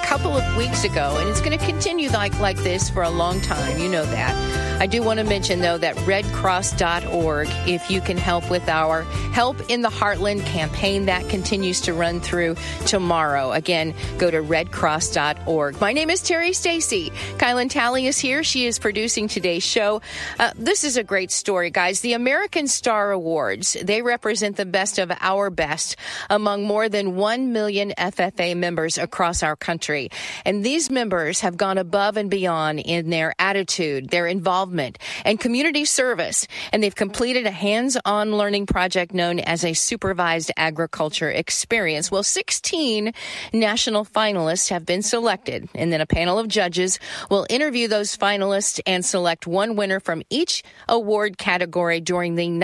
couple of weeks ago, and it's going to continue like this for a long time. You know that. I do want to mention, though, that redcross.org, if you can help with our Help in the Heartland campaign, that continues to run through tomorrow. Again, go to redcross.org. My name is Terry Stacy. Kylan Talley is here. She is producing today's show. This is a great story, guys. The American Star Awards, they represent the best of our best among more than 1 million FFA members across our country. And these members have gone above and beyond in their attitude, their involvement, and community service. And they've completed a hands-on learning project known as a supervised agriculture experience. Well, 16 national finalists have been selected, and then a panel of judges will interview those finalists and select one winner from each award category during the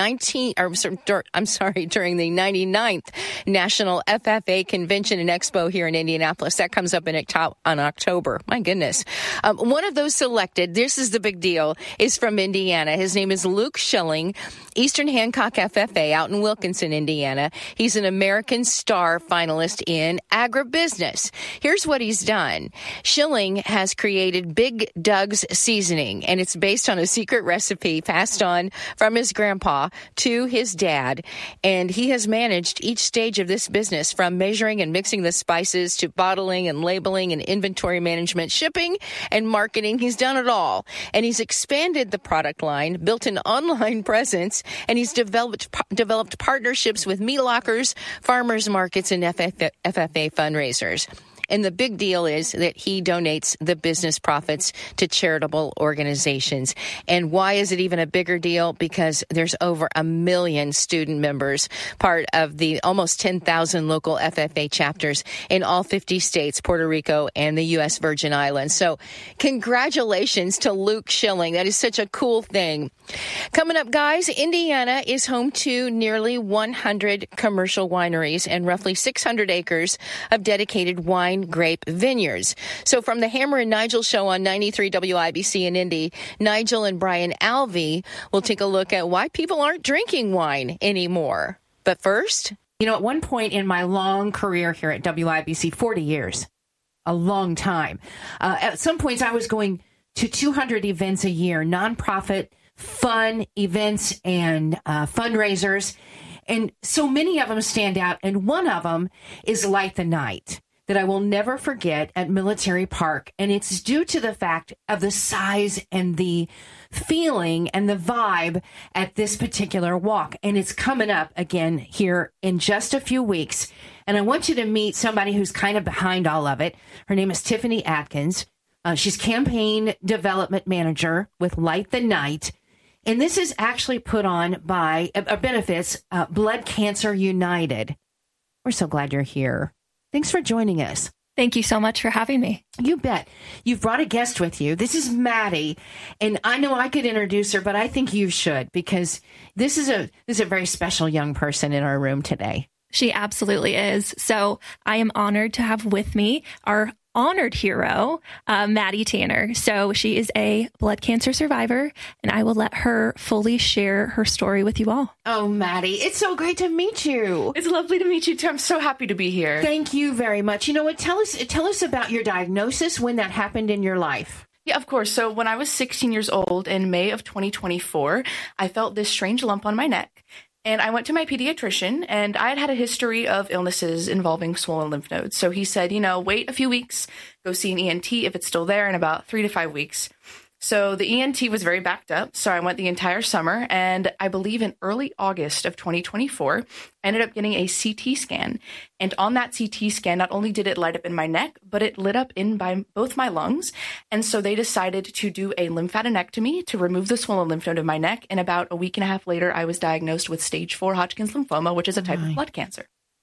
99th National FFA Convention and Expo here in Indianapolis. That comes up in October. My goodness. One of those selected, this is the big deal, is from Indiana. His name is Luke Schilling, Eastern Hancock FFA out in Wilkinson, Indiana. He's an American Star finalist in agribusiness. Here's what he's done. Schilling has created Big Doug's seasoning, and it's based on a secret recipe passed on from his grandpa to his dad. And he has managed each stage of this business, from measuring and mixing the spices to bottling and labeling and inventory management, shipping and marketing. He's done it all. And he's expanded the product line, built an online presence, and he's developed partnerships with meat lockers, farmers markets, and FFA fundraisers. And the big deal is that he donates the business profits to charitable organizations. And why is it even a bigger deal? Because there's over 1 million student members, part of the almost 10,000 local FFA chapters in all 50 states, Puerto Rico, and the U.S. Virgin Islands. So congratulations to Luke Schilling. That is such a cool thing. Coming up, guys, Indiana is home to nearly 100 commercial wineries and roughly 600 acres of dedicated wine grape vineyards. So from the Hammer and Nigel show on 93 WIBC in Indy, Nigel and Brian Alvey will take a look at why people aren't drinking wine anymore. But first, at one point in my long career here at WIBC, 40 years, a long time, at some points I was going to 200 events a year, nonprofit fun events and fundraisers. And so many of them stand out. And one of them is Light the Night, that I will never forget at Military Park. And it's due to the fact of the size and the feeling and the vibe at this particular walk. And it's coming up again here in just a few weeks. And I want you to meet somebody who's kind of behind all of it. Her name is Tiffany Atkins. She's campaign development manager with Light the Night. And this is actually put on by benefits Blood Cancer United. We're so glad you're here. Thanks for joining us. Thank you so much for having me. You bet. You've brought a guest with you. This is Maddie. And I know I could introduce her, but I think you should, because this is a very special young person in our room today. She absolutely is. So I am honored to have with me our honored hero, Maddie Tanner. So she is a blood cancer survivor, and I will let her fully share her story with you all. Oh, Maddie, it's so great to meet you. It's lovely to meet you too. I'm so happy to be here. Thank you very much. You know what? Tell us about your diagnosis, when that happened in your life. Yeah, of course. So when I was 16 years old in May of 2024, I felt this strange lump on my neck. And I went to my pediatrician, and I had a history of illnesses involving swollen lymph nodes. So he said, wait a few weeks, go see an ENT if it's still there in about 3 to 5 weeks. So the ENT was very backed up. So I went the entire summer, and I believe in early August of 2024, I ended up getting a CT scan. And on that CT scan, not only did it light up in my neck, but it lit up in by both my lungs. And so they decided to do a lymphadenectomy to remove the swollen lymph node in my neck. And about a week and a half later, I was diagnosed with stage 4 Hodgkin's lymphoma, which is a type of blood cancer.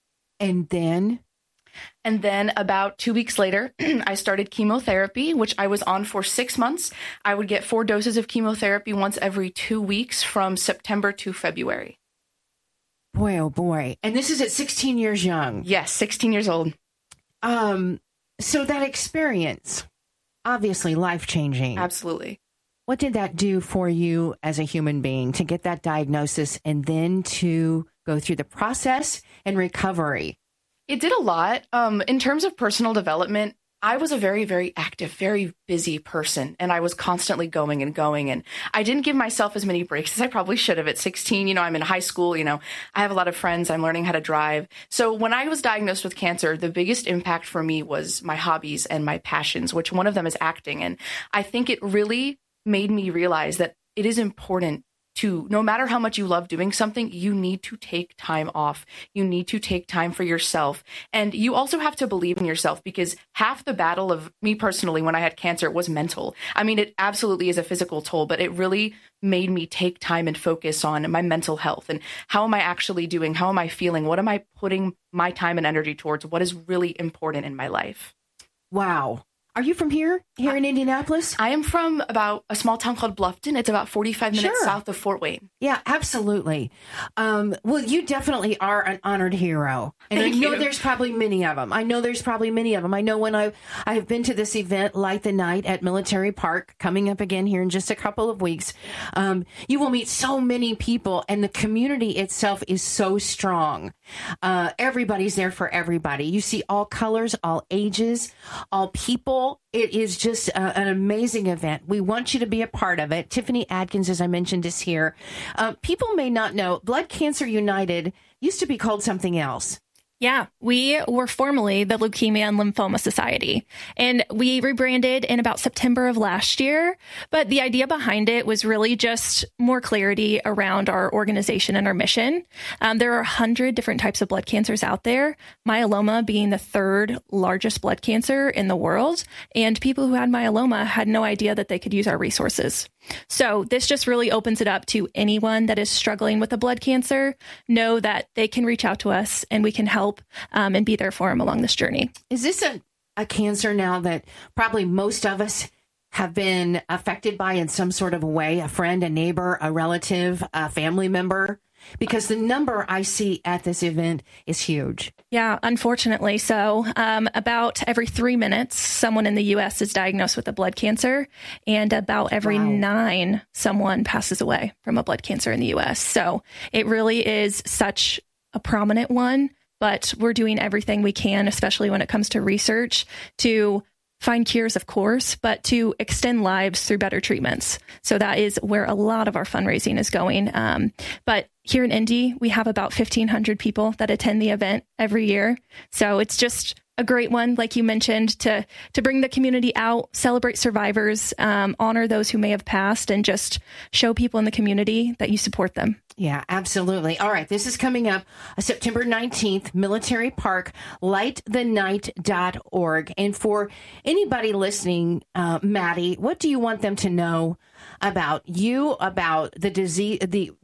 And then about 2 weeks later, I started chemotherapy, which I was on for 6 months. I would get 4 doses of chemotherapy once every 2 weeks from September to February. Boy, oh boy. And this is at 16 years young. Yes, 16 years old. So that experience, obviously life-changing. Absolutely. What did that do for you as a human being to get that diagnosis and then to go through the process and recovery? It did a lot. In terms of personal development, I was a very, very active, very busy person, and I was constantly going and going. And I didn't give myself as many breaks as I probably should have at 16. You know, I'm in high school, you know, I have a lot of friends, I'm learning how to drive. So when I was diagnosed with cancer, the biggest impact for me was my hobbies and my passions, which one of them is acting. And I think it really made me realize that it is important to, no matter how much you love doing something, you need to take time off. You need to take time for yourself. And you also have to believe in yourself, because half the battle of me personally, when I had cancer, was mental. I mean, it absolutely is a physical toll, but it really made me take time and focus on my mental health and how am I actually doing? How am I feeling? What am I putting my time and energy towards? What is really important in my life? Wow. Are you from here in Indianapolis? I am from about a small town called Bluffton. It's about 45 minutes south of Fort Wayne. Yeah, absolutely. Well, you definitely are an honored hero. And Thank I know you. there's probably many of them. I know when I have been to this event, Light the Night at Military Park, coming up again here in just a couple of weeks, you will meet so many people, and the community itself is so strong. Everybody's there for everybody. You see all colors, all ages, all people. It is just an amazing event. We want you to be a part of it. Tiffany Adkins, as I mentioned, is here. People may not know, Blood Cancer United used to be called something else. Yeah, we were formerly the Leukemia and Lymphoma Society, and we rebranded in about September of last year. But the idea behind it was really just more clarity around our organization and our mission. There are 100 different types of blood cancers out there, myeloma being the third largest blood cancer in the world. And people who had myeloma had no idea that they could use our resources. So this just really opens it up to anyone that is struggling with a blood cancer, know that they can reach out to us and we can help and be there for them along this journey. Is this a cancer now that probably most of us have been affected by in some sort of a way, a friend, a neighbor, a relative, a family member? Because the number I see at this event is huge. Yeah, unfortunately. So about every 3 minutes, someone in the U.S. is diagnosed with a blood cancer, and about every 9, someone passes away from a blood cancer in the U.S. So it really is such a prominent one, but we're doing everything we can, especially when it comes to research, to find cures, of course, but to extend lives through better treatments. So that is where a lot of our fundraising is going. But here in Indy, we have about 1,500 people that attend the event every year. So it's just a great one, like you mentioned, to bring the community out, celebrate survivors, honor those who may have passed, and just show people in the community that you support them. Yeah, absolutely. All right. This is coming up September 19th, Military Park, lightthenight.org. And for anybody listening, Maddie, what do you want them to know about you, about the disease?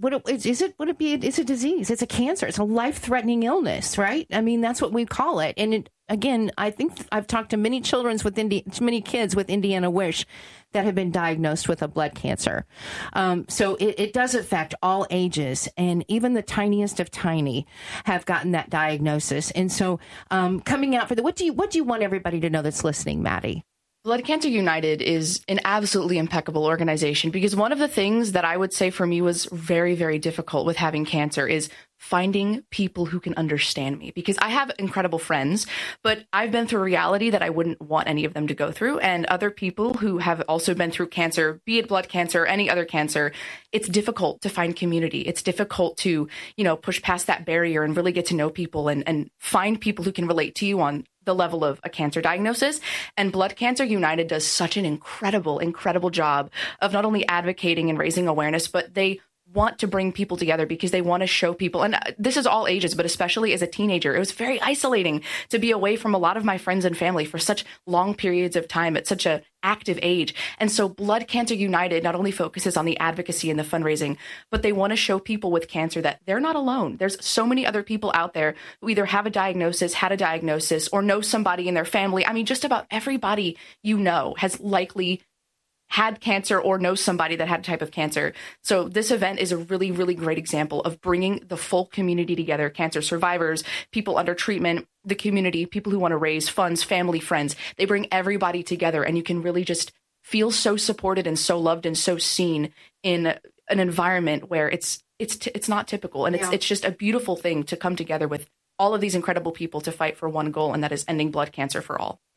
It's a disease. It's a cancer. It's a life-threatening illness, right? I mean, that's what we call it. And again, I think I've talked to many kids with Indiana Wish that have been diagnosed with a blood cancer. So it does affect all ages, and even the tiniest of tiny have gotten that diagnosis. And so coming out for what do you want everybody to know that's listening, Maddie? Blood Cancer United is an absolutely impeccable organization, because one of the things that I would say for me was very, very difficult with having cancer is finding people who can understand me, because I have incredible friends, but I've been through a reality that I wouldn't want any of them to go through. And other people who have also been through cancer, be it blood cancer, or any other cancer, it's difficult to find community. It's difficult to, push past that barrier and really get to know people and find people who can relate to you on the level of a cancer diagnosis. And Blood Cancer United does such an incredible, incredible job of not only advocating and raising awareness, but they want to bring people together because they want to show people, and this is all ages, but especially as a teenager, it was very isolating to be away from a lot of my friends and family for such long periods of time at such a active age. And so Blood Cancer United not only focuses on the advocacy and the fundraising, but they want to show people with cancer that they're not alone. There's so many other people out there who either have a diagnosis, had a diagnosis, or know somebody in their family. I mean, just about everybody has likely had cancer or knows somebody that had a type of cancer. So this event is a really, really great example of bringing the full community together, cancer survivors, people under treatment, the community, people who want to raise funds, family, friends. They bring everybody together, and you can really just feel so supported and so loved and so seen in an environment where it's not typical. And it's just a beautiful thing to come together with all of these incredible people to fight for one goal, and that is ending blood cancer for all. Yeah.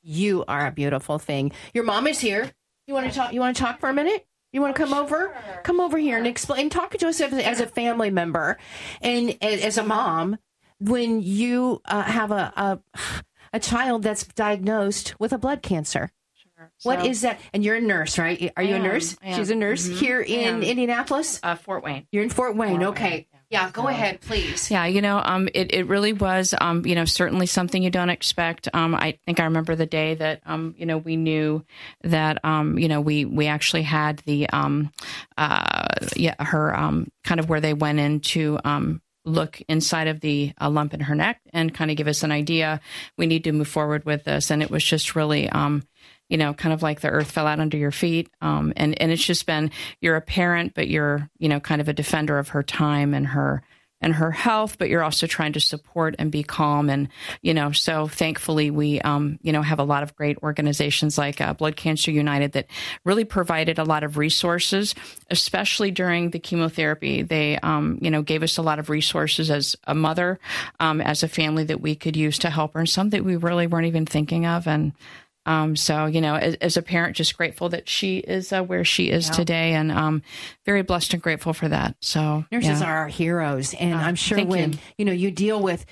You are a beautiful thing. Your mom is here. You want to talk? You want to talk for a minute? You want to come over? Come over here and explain. Talk to us as a family member and as a mom when you have a child that's diagnosed with a blood cancer. Sure. What is that? And you're a nurse, right? Are you a nurse? She's a nurse here in Indianapolis? Fort Wayne. You're in Fort Wayne. Fort Okay. Wayne. Yeah, go ahead, please. Yeah, it really was, certainly something you don't expect. I think I remember the day that, we knew that, we actually had the, her, kind of where they went in to, look inside of the lump in her neck and kind of give us an idea. We need to move forward with this. And it was just really, kind of like the earth fell out under your feet. And it's just been, you're a parent, but you're, kind of a defender of her time and her health, but you're also trying to support and be calm. And, so thankfully we, have a lot of great organizations like Blood Cancer United that really provided a lot of resources, especially during the chemotherapy. They, gave us a lot of resources as a mother, as a family that we could use to help her, and some that we really weren't even thinking of. And, so, as a parent, just grateful that she is where she is today, and very blessed and grateful for that. So nurses are our heroes, and I'm sure when you deal with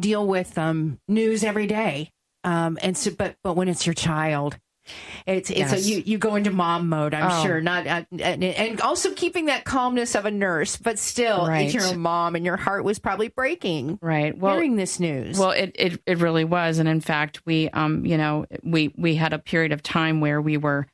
news every day, and so but when it's your child, it's you go into mom mode. I'm sure not, and also keeping that calmness of a nurse, but still, it's your mom, and your heart was probably breaking. Right. Well, hearing this news. Well, it really was, and in fact, we we had a period of time where we were,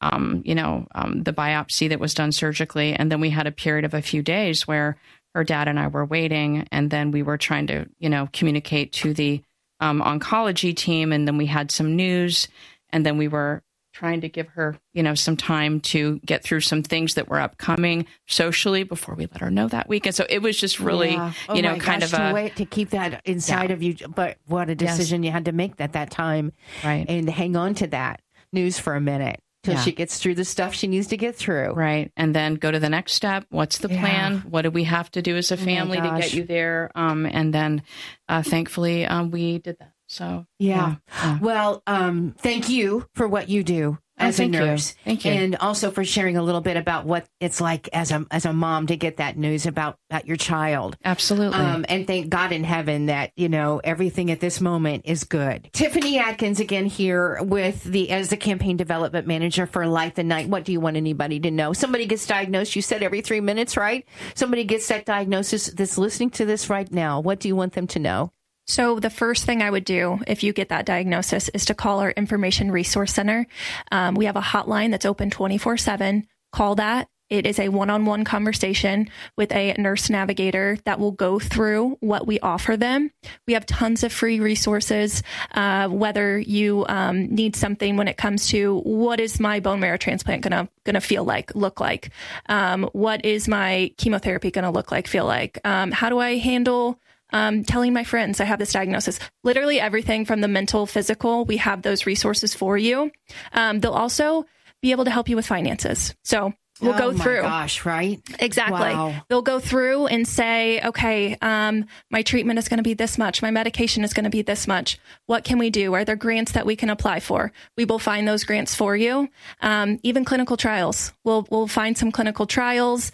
the biopsy that was done surgically, and then we had a period of a few days where her dad and I were waiting, and then we were trying to communicate to the oncology team, and then we had some news. And then we were trying to give her, some time to get through some things that were upcoming socially before we let her know that weekend. So it was just really, kind of to keep that inside of you. But what a decision you had to make at that time, right? And hang on to that news for a minute till she gets through the stuff she needs to get through, right? And then go to the next step. What's the plan? What do we have to do as a family to get you there? And then, thankfully, we did that. So, yeah. Well, thank you for what you do as a nurse. Thank you. And also for sharing a little bit about what it's like as a mom to get that news about your child. Absolutely. And thank God in heaven that, everything at this moment is good. Tiffany Atkins again here as the campaign development manager for Light the Night. What do you want anybody to know? Somebody gets diagnosed, you said every 3 minutes, right? Somebody gets that diagnosis that's listening to this right now. What do you want them to know? So the first thing I would do if you get that diagnosis is to call our Information Resource Center. We have a hotline that's open 24/7. Call that. It is a one-on-one conversation with a nurse navigator that will go through what we offer them. We have tons of free resources, whether you need something when it comes to what is my bone marrow transplant gonna look like? What is my chemotherapy gonna look like, feel like? How do I handle telling my friends I have this diagnosis? Literally everything from the mental, physical, we have those resources for you. They'll also be able to help you with finances. So we'll go through. Oh my gosh, right? Exactly. Wow. They'll go through and say, okay, my treatment is going to be this much. My medication is going to be this much. What can we do? Are there grants that we can apply for? We will find those grants for you. Even clinical trials. We'll find some clinical trials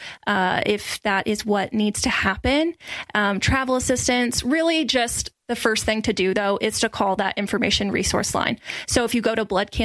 if that is what needs to happen. Travel assistance, really just the first thing to do, though, is to call that information resource line. So if you go to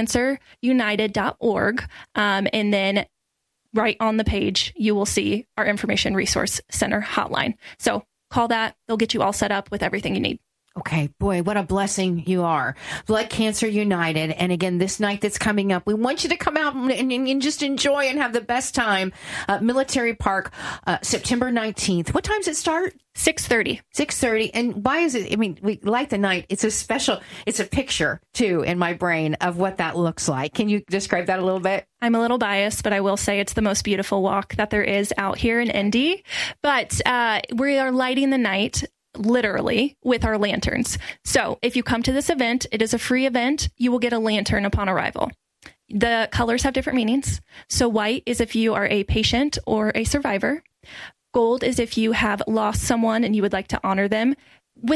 bloodcancerunited.org, and then right on the page, you will see our Information Resource Center hotline. So call that. They'll get you all set up with everything you need. Okay, boy, what a blessing you are. Blood Cancer United. And again, this night that's coming up, we want you to come out and just enjoy and have the best time. Military Park, September 19th. What time does it start? 6:30. 6:30. And why is it? I mean, we Light the Night. It's a picture, too, in my brain of what that looks like. Can you describe that a little bit? I'm a little biased, but I will say it's the most beautiful walk that there is out here in Indy. But we are lighting the night literally with our lanterns. So if you come to this event, it is a free event. You will get a lantern upon arrival. The colors have different meanings. So white is if you are a patient or a survivor. Gold is if you have lost someone and you would like to honor them.